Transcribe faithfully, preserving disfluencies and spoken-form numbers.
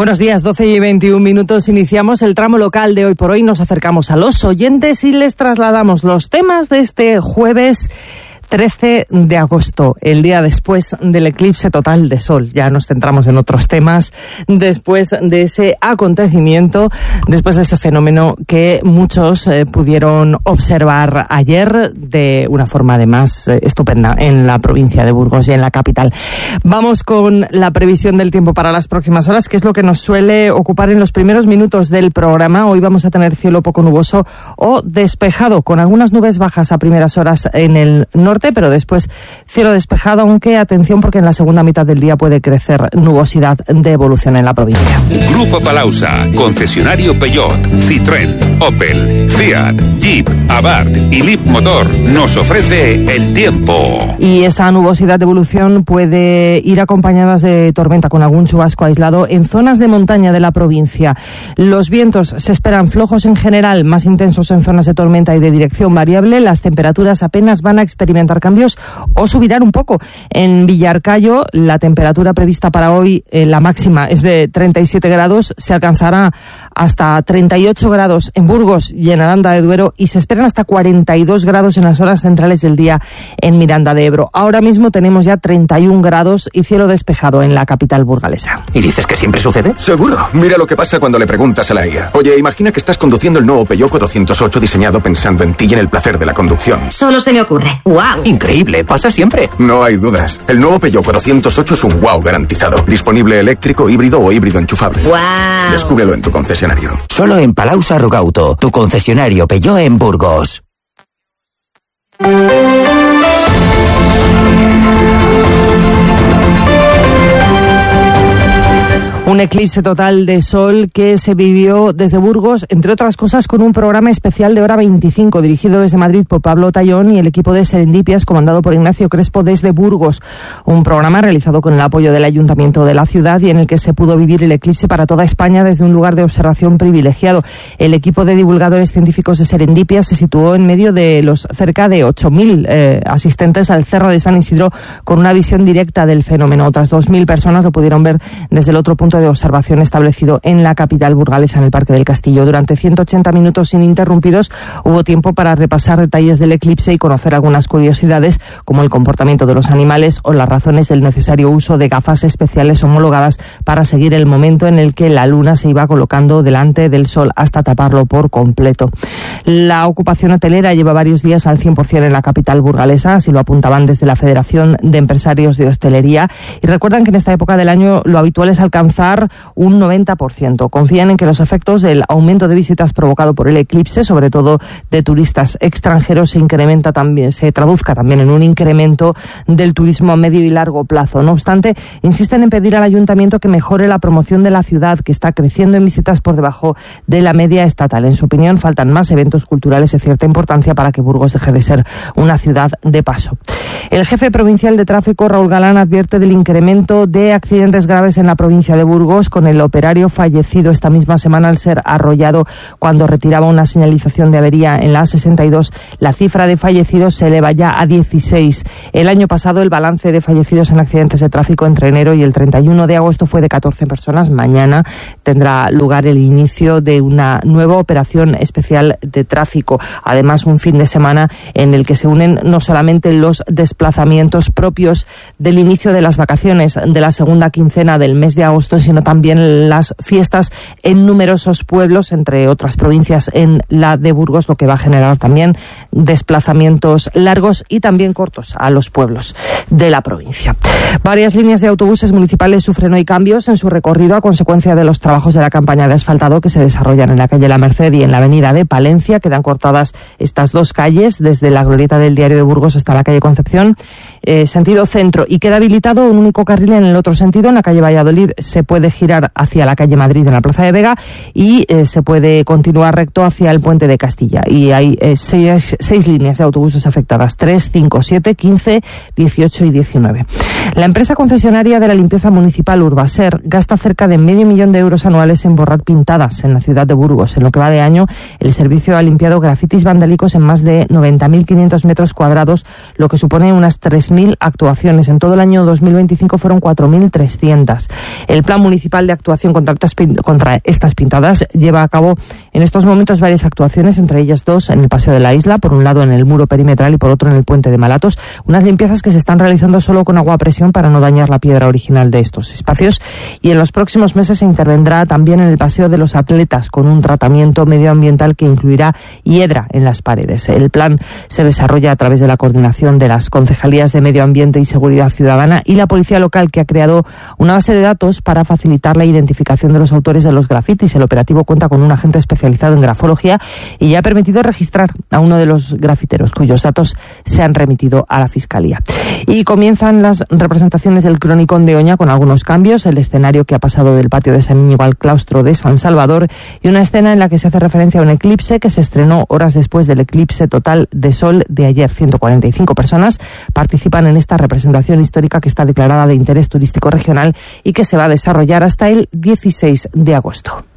Buenos días, doce y veintiún minutos. Iniciamos el tramo local de Hoy por Hoy. Nos acercamos a los oyentes y les trasladamos los temas de este jueves trece de agosto, el día después del eclipse total de sol. Ya nos centramos en otros temas después de ese acontecimiento, después de ese fenómeno que muchos eh, pudieron observar ayer de una forma además eh, estupenda en la provincia de Burgos y en la capital. Vamos con la previsión del tiempo para las próximas horas, que es lo que nos suele ocupar en los primeros minutos del programa. Hoy vamos a tener cielo poco nuboso o despejado, con algunas nubes bajas a primeras horas en el norte, pero después cielo despejado, aunque atención porque en la segunda mitad del día puede crecer nubosidad de evolución en la provincia. Grupo Palausa, concesionario Peugeot, Citroën, Opel, Fiat, Jeep, Abarth y Leapmotor nos ofrece el tiempo. Y esa nubosidad de evolución puede ir acompañada de tormenta con algún chubasco aislado en zonas de montaña de la provincia. Los vientos se esperan flojos en general, más intensos en zonas de tormenta y de dirección variable. Las temperaturas apenas van a experimentar cambios o subirán un poco. En Villarcayo, la temperatura prevista para hoy, eh, la máxima es de treinta y siete grados, se alcanzará hasta treinta y ocho grados en Burgos y en Aranda de Duero, y se esperan hasta cuarenta y dos grados en las horas centrales del día en Miranda de Ebro. Ahora mismo tenemos ya treinta y un grados y cielo despejado en la capital burgalesa. ¿Y dices que siempre sucede? Seguro. Mira lo que pasa cuando le preguntas a la I A. Oye, imagina que estás conduciendo el nuevo Peugeot cuatrocientos ocho diseñado pensando en ti y en el placer de la conducción. Solo se me ocurre. ¡Wow! Increíble, pasa siempre. No hay dudas. El nuevo Peugeot cuatrocientos ocho es un wow garantizado. Disponible eléctrico, híbrido o híbrido enchufable. ¡Wow! Descúbrelo en tu concesionario. Solo en Palausa Rogauto, tu concesionario Peugeot en Burgos. Un eclipse total de sol que se vivió desde Burgos, entre otras cosas, con un programa especial de hora veinticinco, dirigido desde Madrid por Pablo Tallón y el equipo de Serendipias, comandado por Ignacio Crespo desde Burgos. Un programa realizado con el apoyo del Ayuntamiento de la ciudad y en el que se pudo vivir el eclipse para toda España desde un lugar de observación privilegiado. El equipo de divulgadores científicos de Serendipias se situó en medio de los cerca de ocho mil eh, asistentes al Cerro de San Isidro, con una visión directa del fenómeno. Otras dos mil personas lo pudieron ver desde el otro punto de observación establecido en la capital burgalesa, en el Parque del Castillo. Durante ciento ochenta minutos ininterrumpidos hubo tiempo para repasar detalles del eclipse y conocer algunas curiosidades, como el comportamiento de los animales o las razones del necesario uso de gafas especiales homologadas para seguir el momento en el que la luna se iba colocando delante del sol hasta taparlo por completo. La ocupación hotelera lleva varios días al cien por ciento en la capital burgalesa, así lo apuntaban desde la Federación de Empresarios de Hostelería, y recuerdan que en esta época del año lo habitual es alcanzar un noventa por ciento. Confían en que los efectos del aumento de visitas provocado por el eclipse, sobre todo de turistas extranjeros, se incrementa también, se traduzca también en un incremento del turismo a medio y largo plazo. No obstante, insisten en pedir al ayuntamiento que mejore la promoción de la ciudad, que está creciendo en visitas por debajo de la media estatal. En su opinión, faltan más eventos culturales de cierta importancia para que Burgos deje de ser una ciudad de paso. El jefe provincial de tráfico, Raúl Galán, advierte del incremento de accidentes graves en la provincia de Burgos, con el operario fallecido esta misma semana al ser arrollado cuando retiraba una señalización de avería en la A sesenta y dos. La cifra de fallecidos se eleva ya a dieciséis. El año pasado el balance de fallecidos en accidentes de tráfico entre enero y el treinta y uno de agosto fue de catorce personas. Mañana tendrá lugar el inicio de una nueva operación especial de tráfico. Además, un fin de semana en el que se unen no solamente los desplazamientos propios del inicio de las vacaciones de la segunda quincena del mes de agosto, sino también las fiestas en numerosos pueblos, entre otras provincias en la de Burgos, lo que va a generar también desplazamientos largos y también cortos a los pueblos de la provincia. Varias líneas de autobuses municipales sufren hoy cambios en su recorrido a consecuencia de los trabajos de la campaña de asfaltado que se desarrollan en la calle La Merced y en la avenida de Palencia. Quedan cortadas estas dos calles desde la glorieta del Diario de Burgos hasta la calle Concepción, eh, sentido centro, y queda habilitado un único carril en el otro sentido. En la calle Valladolid se puede girar hacia la calle Madrid en la Plaza de Vega y eh, se puede continuar recto hacia el Puente de Castilla. Y hay eh, seis, seis líneas de autobuses afectadas: tres, cinco, siete, quince, dieciocho y diecinueve. La empresa concesionaria de la limpieza municipal Urbaser gasta cerca de medio millón de euros anuales en borrar pintadas en la ciudad de Burgos. En lo que va de año, el servicio ha limpiado grafitis vandálicos en más de noventa mil quinientos metros cuadrados, lo que supone unas tres mil actuaciones. En todo el año dos mil veinticinco fueron cuatro mil trescientas. El plan Municipal de Actuación contra estas, contra estas pintadas lleva a cabo en estos momentos varias actuaciones, entre ellas dos en el Paseo de la Isla, por un lado en el muro perimetral y por otro en el Puente de Malatos, unas limpiezas que se están realizando solo con agua a presión para no dañar la piedra original de estos espacios, y en los próximos meses se intervendrá también en el Paseo de los Atletas con un tratamiento medioambiental que incluirá hiedra en las paredes. El plan se desarrolla a través de la coordinación de las Concejalías de Medio Ambiente y Seguridad Ciudadana y la Policía Local, que ha creado una base de datos para facilitar la identificación de los autores de los grafitis. El operativo cuenta con un agente especializado en grafología y ya ha permitido registrar a uno de los grafiteros, cuyos datos se han remitido a la Fiscalía. Y comienzan las representaciones del Cronicón de Oña con algunos cambios. El escenario, que ha pasado del patio de San Íñigo al claustro de San Salvador, y una escena en la que se hace referencia a un eclipse que se estrenó horas después del eclipse total de sol de ayer. ciento cuarenta y cinco personas participan en esta representación histórica que está declarada de interés turístico regional y que se va a desarrollar hasta el dieciséis de agosto.